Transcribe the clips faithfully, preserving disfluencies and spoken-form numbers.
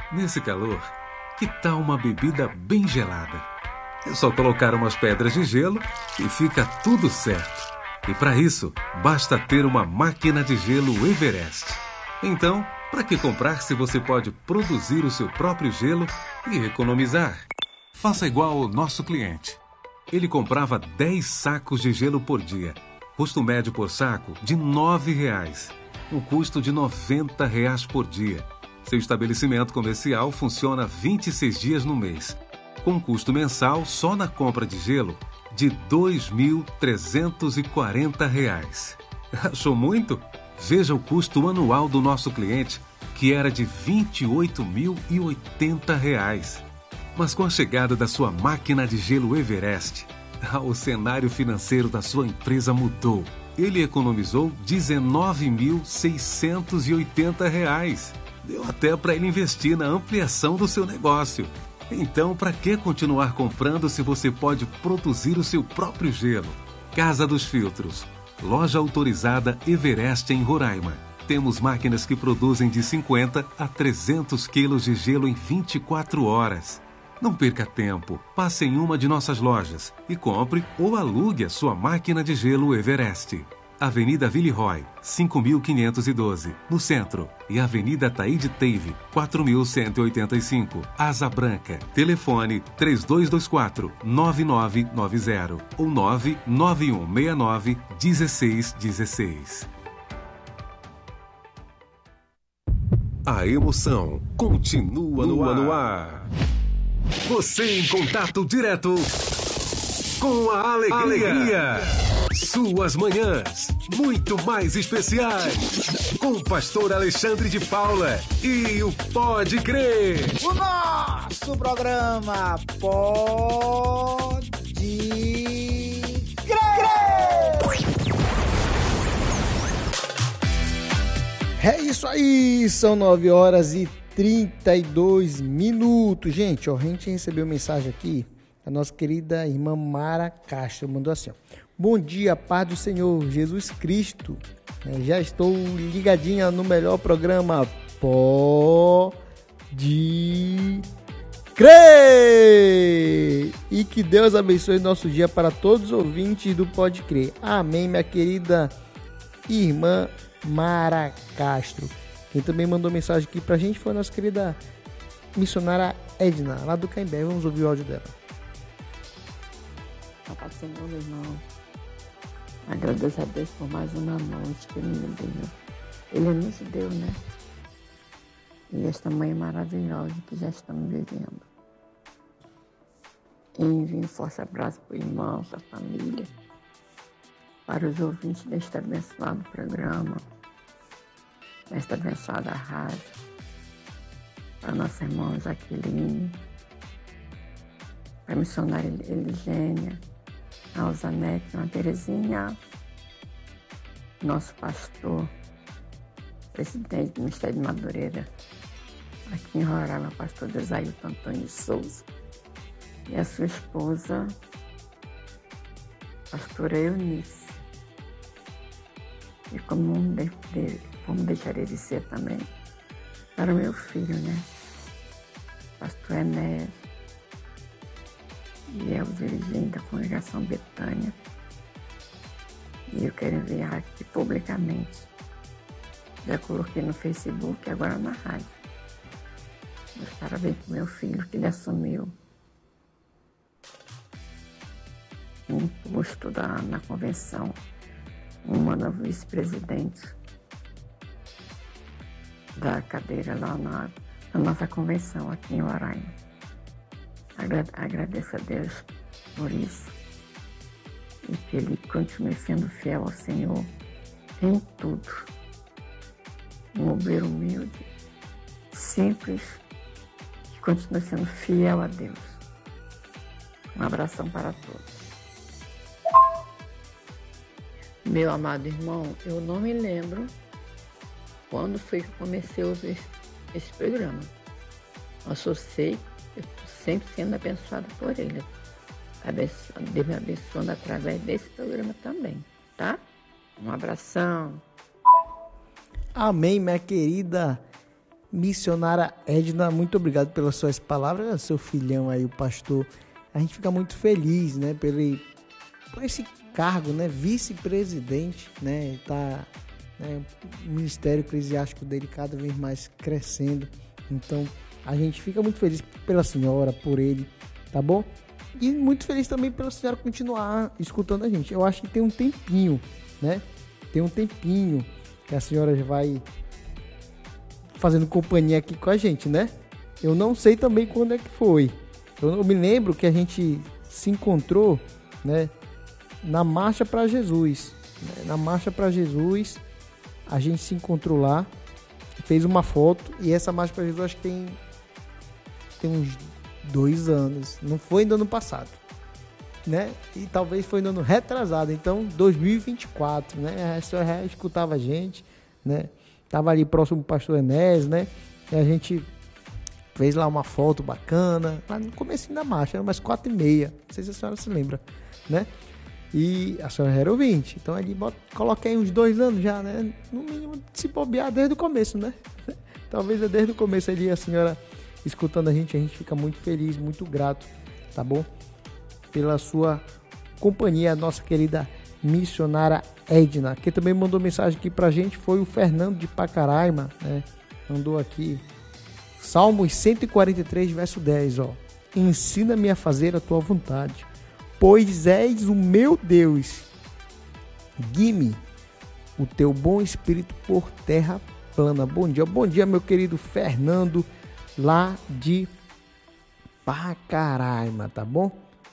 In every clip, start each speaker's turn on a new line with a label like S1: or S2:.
S1: Nesse calor, que tal uma bebida bem gelada? É só colocar umas pedras de gelo e fica tudo certo. E para isso, basta ter uma máquina de gelo Everest. Então, para que comprar se você pode produzir o seu próprio gelo e economizar? Faça igual ao nosso cliente. Ele comprava dez sacos de gelo por dia. Custo médio por saco de nove reais. Um custo de noventa reais por dia. Seu estabelecimento comercial funciona vinte e seis dias no mês, com custo mensal só na compra de gelo de dois mil trezentos e quarenta reais. Achou muito? Veja o custo anual do nosso cliente, que era de vinte e oito mil e oitenta reais. Mas com a chegada da sua máquina de gelo Everest, o cenário financeiro da sua empresa mudou. Ele economizou dezenove mil seiscentos e oitenta reais. Deu até para ele investir na ampliação do seu negócio. Então, para que continuar comprando se você pode produzir o seu próprio gelo? Casa dos Filtros. Loja autorizada Everest em Roraima. Temos máquinas que produzem de cinquenta a trezentos quilos de gelo em vinte e quatro horas. Não perca tempo. Passe em uma de nossas lojas e compre ou alugue a sua máquina de gelo Everest. Avenida Villeroy, cinco mil quinhentos e doze, no centro. E Avenida Taíde Teive, quatro mil cento e oitenta e cinco, Asa Branca. Telefone três dois dois quatro, nove nove nove zero ou nove nove um seis nove, um seis um seis. A emoção continua no ar. no ar. Você em contato direto com a alegria. alegria. Suas manhãs, muito mais especiais, com o pastor Alexandre de Paula e o Pode Crer.
S2: O nosso programa Pode Crer. É isso aí, são nove horas e trinta e dois minutos. Gente, ó, a gente recebeu mensagem aqui da nossa querida irmã Mara Castro, mandou assim, ó. Bom dia, paz do Senhor Jesus Cristo. É, já estou ligadinha no melhor programa Pode Crer. E que Deus abençoe nosso dia para todos os ouvintes do Pode Crer. Amém, minha querida irmã Mara Castro. Quem também mandou mensagem aqui pra gente foi a nossa querida missionária Edna, lá do Caimbé. Vamos ouvir o áudio dela.
S3: Paz do Senhor, meu irmão. Agradeço a Deus por mais uma noite que Ele me deu. Ele nos deu, né? E esta manhã maravilhosa que já estamos vivendo. Envio um forte abraço para o irmão, para a família, para os ouvintes deste abençoado programa, desta abençoada rádio, para nossa irmã Jaqueline, para a missionária Eligênia, a Alzanete, a Terezinha, nosso pastor, presidente do Ministério de Madureira, aqui em Roraima, pastor Desailton Antônio Souza, e a sua esposa, pastora Eunice. E como, de, de, como deixaria de ser também para o meu filho, né? Pastor Enéas, e é o dirigente da congregação Betânia. E eu quero enviar aqui publicamente. Já coloquei no Facebook e agora na rádio. Meus parabéns para o meu filho, que ele assumiu um posto da, na convenção, uma da vice-presidente da cadeira lá na, na nossa convenção aqui em Roraima. Agradeço a Deus por isso e que Ele continue sendo fiel ao Senhor em tudo. Um obreiro humilde, simples, que continue sendo fiel a Deus. Um abração para todos.
S4: Meu amado irmão, eu não me lembro quando foi que eu comecei a ouvir esse programa. Eu só sei que eu estou sempre sendo abençoada por ele. Deus me abençoando através desse programa também, tá? Um abração.
S2: Amém, minha querida Missionária Edna, muito obrigado pelas suas palavras, seu filhão aí, o pastor. A gente fica muito feliz, né, pelo, por esse cargo, né, vice-presidente, né, tá, né, o ministério eclesiástico dele cada vez mais crescendo. Então, a gente fica muito feliz pela senhora, por ele, tá bom? E muito feliz também pela senhora continuar escutando a gente. Eu acho que tem um tempinho, né? Tem um tempinho que a senhora já vai fazendo companhia aqui com a gente, né? Eu não sei também quando é que foi. Eu me lembro que a gente se encontrou, né, na Marcha para Jesus. Né? Na Marcha para Jesus, a gente se encontrou lá, fez uma foto, e essa Marcha para Jesus acho que tem, tem uns dois anos. Não foi no ano passado, né? E talvez foi no ano retrasado, então dois mil e vinte e quatro, né? A senhora já escutava a gente, né? Tava ali próximo do pastor Enés, né? E a gente fez lá uma foto bacana, lá no comecinho da marcha, era umas quatro e meia, não sei se a senhora se lembra, né? E a senhora era ouvinte, então ali bota, coloquei uns dois anos já, né? No mínimo, se bobear desde o começo, né? Talvez é desde o começo ali a senhora escutando a gente, a gente fica muito feliz, muito grato, tá bom? Pela sua companhia, nossa querida missionária Edna, que também mandou mensagem aqui pra gente, foi o Fernando de Pacaraima, né? Mandou aqui, Salmos cento e quarenta e três, verso dez, ó. Ensina-me a fazer a tua vontade, pois és o meu Deus. Guie-me o teu bom espírito por terra plana. Bom dia, bom dia, meu querido Fernando, lá de Pacaraima, tá bom?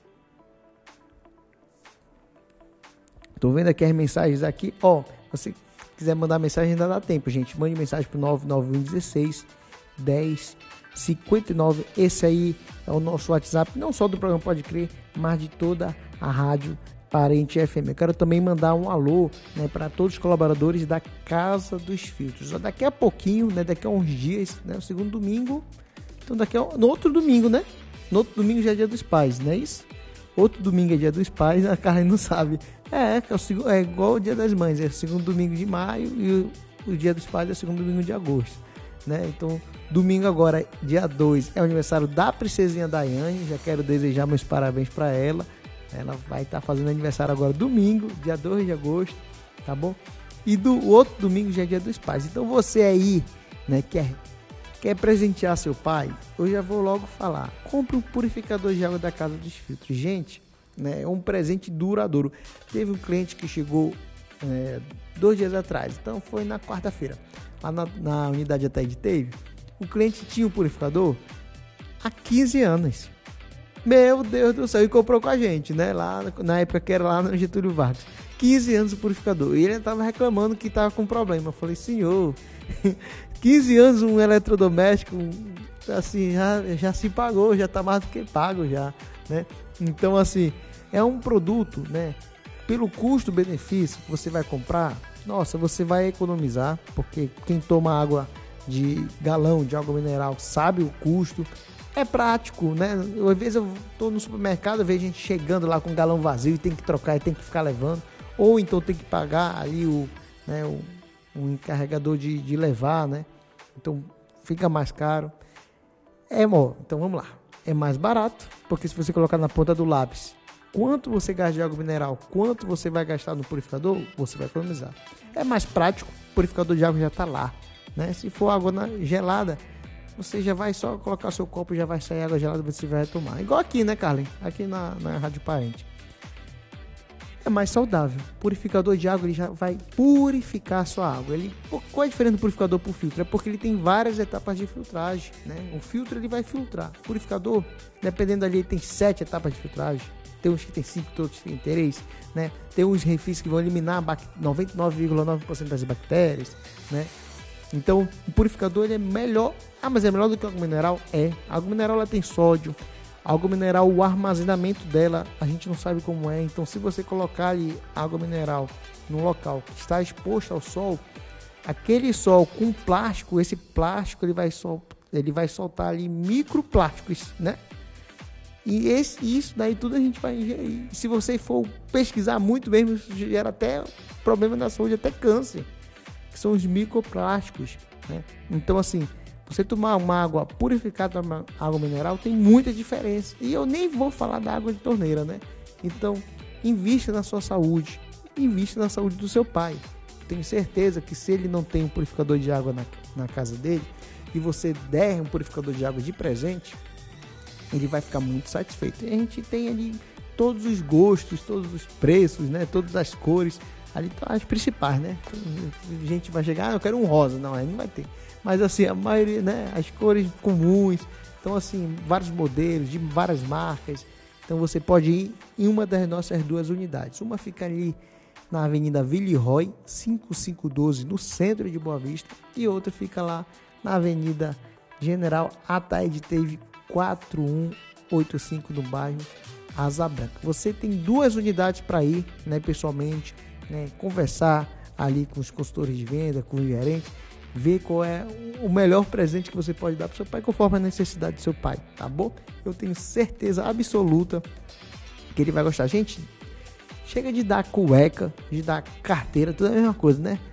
S2: Tô vendo aqui as mensagens aqui, ó, se você quiser mandar mensagem ainda dá tempo, gente, mande mensagem pro nove nove um um seis, dez, cinquenta e nove, esse aí é o nosso WhatsApp, não só do programa Pode Crer, mas de toda a rádio Parente F M. Eu quero também mandar um alô, né, para todos os colaboradores da Casa dos Filtros. Daqui a pouquinho, né, daqui a uns dias, né, o segundo domingo, então daqui a, no outro domingo, né, no outro domingo já é dia dos pais, não é isso? Outro domingo é dia dos pais, a Carla não sabe. É, é, o, é igual o dia das mães, é o segundo domingo de maio e o, o dia dos pais é o segundo domingo de agosto, né? Então, domingo agora, dia dois, é o aniversário da princesinha Daiane, já quero desejar meus parabéns para ela. Ela vai estar tá fazendo aniversário agora domingo, dia dois de agosto, tá bom? E do outro domingo já é dia dos pais. Então você aí, né, quer, quer presentear seu pai, eu já vou logo falar. Compre um purificador de água da Casa dos Filtros. Gente, né, é um presente duradouro. Teve um cliente que chegou é, dois dias atrás, então foi na quarta-feira. Lá na, na unidade Ataíde teve, o cliente tinha um purificador há quinze anos. Meu Deus do céu, e comprou com a gente, né? Lá na época que era lá no Getúlio Vargas. quinze anos o purificador. E ele estava reclamando que estava com problema. Eu falei, senhor, quinze anos um eletrodoméstico, assim, já, já se pagou, já está mais do que pago já, né? Então, assim, é um produto, né? Pelo custo-benefício que você vai comprar, nossa, você vai economizar, porque quem toma água de galão de água mineral sabe o custo. É prático, né? Eu, às vezes eu tô no supermercado, eu vejo gente chegando lá com um galão vazio e tem que trocar e tem que ficar levando. Ou então tem que pagar ali o, né, o, o encarregador de, de levar, né? Então fica mais caro. É, amor, então vamos lá. É mais barato, porque se você colocar na ponta do lápis quanto você gasta de água mineral, quanto você vai gastar no purificador, você vai economizar. É mais prático, o purificador de água já tá lá, né? Se for água na, gelada, você já vai só colocar seu copo, já vai sair água gelada, você vai tomar. Igual aqui, né, Carlin? Aqui na, na Rádio Parente. É mais saudável. O purificador de água, ele já vai purificar a sua água. Ele, qual é a diferença do purificador para o filtro? É porque ele tem várias etapas de filtragem, né? O filtro, ele vai filtrar. O purificador, dependendo ali, ele tem sete etapas de filtragem. Tem uns que tem cinco, outros que tem três, né? Tem uns refis que vão eliminar noventa e nove vírgula nove por cento das bactérias, né? Então, o purificador ele é melhor. Ah, mas é melhor do que a água mineral? É. A água mineral ela tem sódio. A água mineral, o armazenamento dela, a gente não sabe como é. Então, se você colocar ali água mineral num local que está exposto ao sol, aquele sol com plástico, esse plástico ele vai, sol, ele vai soltar ali microplásticos, né? E esse, isso daí tudo a gente vai ingerir. Se você for pesquisar muito mesmo, isso gera até problema da saúde, até câncer, que são os microplásticos, né? Então, assim, Você tomar uma água purificada, uma água mineral, tem muita diferença. E eu nem vou falar da água de torneira, né? Então, invista na sua saúde, invista na saúde do seu pai. Tenho certeza que se ele não tem um purificador de água na, na casa dele, e você der um purificador de água de presente, ele vai ficar muito satisfeito. E a gente tem ali todos os gostos, todos os preços, né? Todas as cores, ali estão as principais, né? A gente vai chegar, ah, eu quero um rosa, não, aí não vai ter. Mas assim, a maioria, né, as cores comuns, então assim, vários modelos, de várias marcas. Então você pode ir em uma das nossas duas unidades. Uma fica ali na Avenida Villeroy, cinco cinco um dois, no centro de Boa Vista. E outra fica lá na Avenida General Ataíde Teve, quatro um oito cinco, no bairro Asa Branca. Você tem duas unidades para ir, né, pessoalmente, né, conversar ali com os consultores de venda, com o gerente, ver qual é o melhor presente que você pode dar para o seu pai, conforme a necessidade do seu pai, tá bom? Eu tenho certeza absoluta que ele vai gostar. Gente, chega de dar cueca, de dar carteira, tudo é a mesma coisa, né?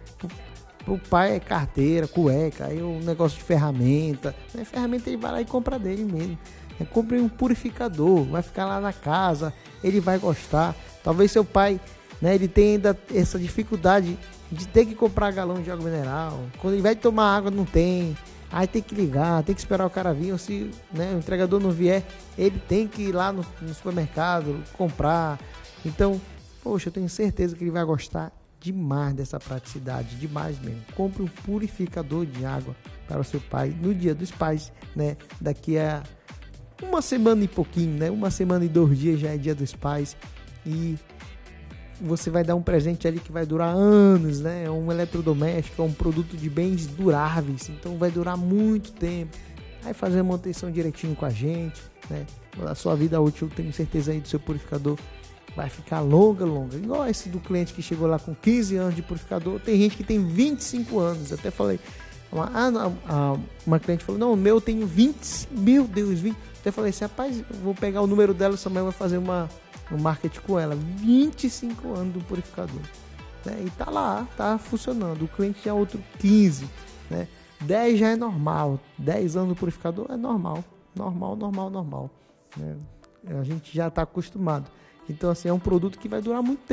S2: O pai é carteira, cueca, aí o negócio de ferramenta, né? Ferramenta ele vai lá e compra dele mesmo. É, compre um purificador, vai ficar lá na casa, ele vai gostar. Talvez seu pai, né, ele tenha ainda essa dificuldade de ter que comprar galão de água mineral. Quando ele vai tomar água, não tem. Aí tem que ligar, tem que esperar o cara vir. Ou se, né, o entregador não vier, ele tem que ir lá no, no supermercado comprar. Então, poxa, eu tenho certeza que ele vai gostar demais dessa praticidade, demais mesmo. Compre um purificador de água para o seu pai no Dia dos Pais, né? Daqui a uma semana e pouquinho, né? Uma semana e dois dias já é Dia dos Pais. E você vai dar um presente ali que vai durar anos, né? É um eletrodoméstico, é um produto de bens duráveis, então vai durar muito tempo. Aí fazer a manutenção direitinho com a gente, né? A sua vida útil, tenho certeza aí do seu purificador vai ficar longa, longa. Igual esse do cliente que chegou lá com quinze anos de purificador. Tem gente que tem vinte e cinco anos. Eu até falei, uma, ah, uma cliente falou, não, o meu tem vinte, meu Deus, vinte. Até falei assim, rapaz, eu vou pegar o número dela, sua mãe vai fazer uma no marketing com ela, vinte e cinco anos do purificador, né? E tá lá, tá funcionando. O cliente tinha outro quinze, né? dez já é normal, dez anos do purificador é normal, normal, normal, normal, né? A gente já tá acostumado. Então assim, é um produto que vai durar muito tempo.